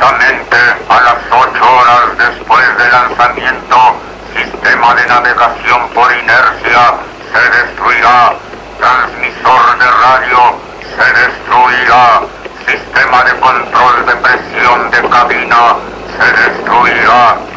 Exactamente a las 8 horas después del lanzamiento, sistema de navegación por inercia se destruirá. Transmisor de radio se destruirá. Sistema de control de presión de cabina se destruirá.